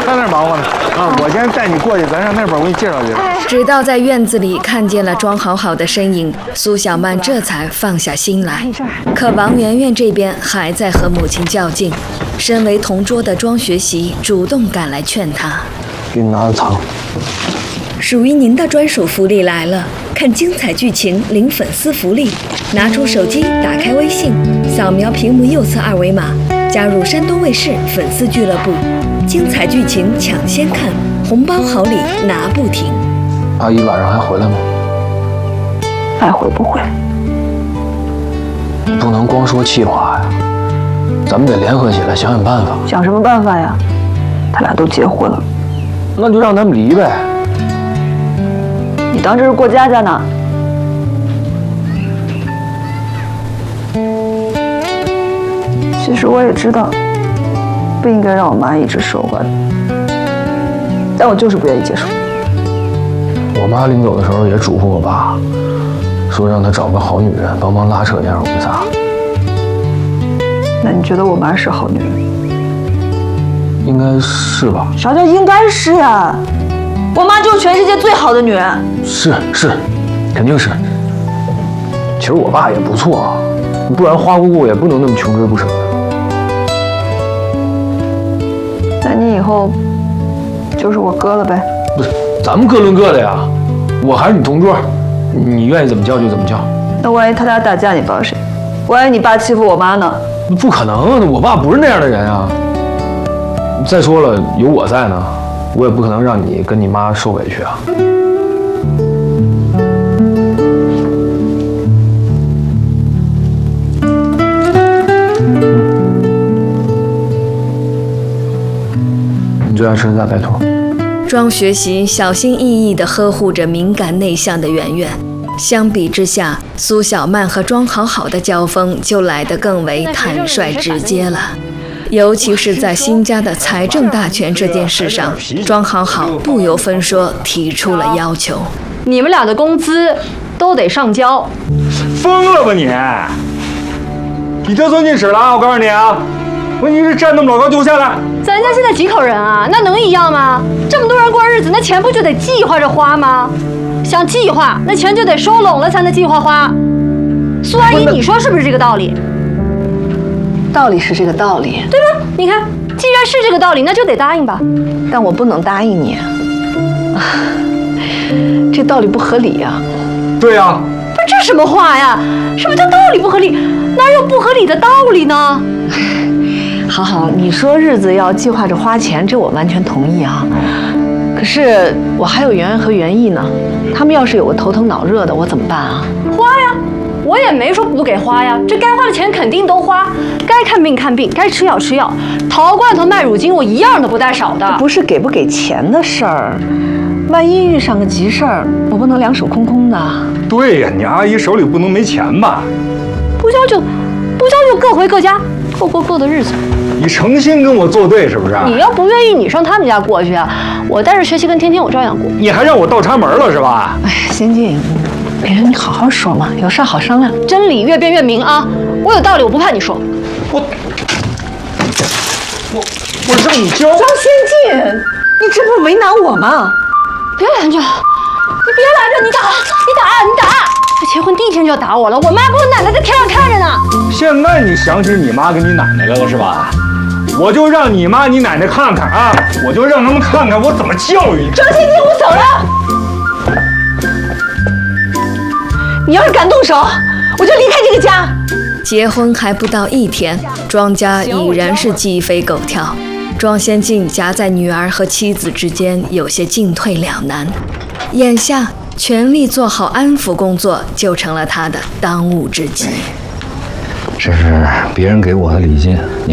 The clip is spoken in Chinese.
在那儿忙活呢啊！我先带你过去，咱上那边我给你介绍介绍。 直到在院子里看见了庄好好的身影，苏小曼这才放下心来。可王媛媛这边还在和母亲较劲，身为同桌的庄学习主动赶来劝她：“ 给你拿个糖。 属于您的专属福利来了！看精彩剧情领粉丝福利，拿出手机，打开微信，扫描屏幕右侧二维码，加入山东卫视粉丝俱乐部，精彩剧情抢先看，红包好礼拿不停。” 阿姨晚上还回来吗？ 爱回不回？ 不能光说气话呀，咱们得联合起来想想办法。 想什么办法呀？他俩都结婚了， 那就让他们离呗。 你当这是过家家呢？其实我也知道，不应该让我妈一直受惯，但我就是不愿意接受。 我妈临走的时候也嘱咐我爸，说让他找个好女人帮忙拉扯一下我们仨。 那你觉得我妈是好女人？ 应该是吧？ 啥叫应该是呀？我妈就是全世界最好的女人。 是，肯定是。其实我爸也不错啊，不然花姑姑也不能那么穷追不舍的。 那你以后就是我哥了呗？ 不是，咱们各论各的呀。我还是你同桌，你愿意怎么叫就怎么叫。 那万一他俩打架，你帮谁？万一你爸欺负我妈呢？ 不可能，我爸不是那样的人啊。再说了，有我在呢，我也不可能让你跟你妈受委屈啊。你最爱吃的大白兔。 庄学习小心翼翼地呵护着敏感内向的圆圆，相比之下，苏小曼和庄好好的交锋就来得更为坦率直接了。尤其是在新家的财政大权这件事上，庄好好不由分说提出了要求： 你们俩的工资都得上交。 疯了吧你？你得寸进尺了啊！我告诉你啊，你是站那么老高就下来。 咱家现在几口人啊？那能一样吗？这么多人过日子，那钱不就得计划着花吗？想计划，那钱就得收拢了才能计划花。苏阿姨，你说是不是这个道理？ 道理是这个道理， 对吧？你看，既然是这个道理，那就得答应吧。 但我不能答应你，这道理不合理呀。 对呀。 不是，这什么话呀？什么叫道理不合理？哪有不合理的道理呢？ 好，你说日子要计划着花钱，这我完全同意啊。可是我还有圆圆和袁毅呢，他们要是有个头疼脑热的，我怎么办啊？ 花呀，我也没说不给花呀，这该花的钱肯定都花，该看病看病，该吃药吃药，淘罐头卖乳精，我一样都不带少的。 这不是给不给钱的事儿，万一遇上个急事儿，我不能两手空空的。 对呀，你阿姨手里不能没钱吧？ 不交就各回各家，各过各的日子。 你诚心跟我作对是不是？ 你要不愿意，你上他们家过去啊，我带着学习跟天天我照样过。 你还让我倒插门了是吧？ 哎，仙静，你好好说嘛，有事好商量。 真理越辩越明啊！我有道理，我不怕你说。 我让你教。 张仙静，你这不为难我吗？ 别拦着，你别拦着，你打！我结婚第一天就要打我了，我妈跟我奶奶在天上看着呢。 现在你想起你妈跟你奶奶来了是吧？我就让你妈你奶奶看看啊，我就让他们看看我怎么教育你。 张仙静，我走了。你要是敢动手，我就离开这个家。 结婚还不到1天，庄家已然是鸡飞狗跳。庄先进夹在女儿和妻子之间，有些进退两难。眼下，全力做好安抚工作，就成了他的当务之急。 这是别人给我的礼金，你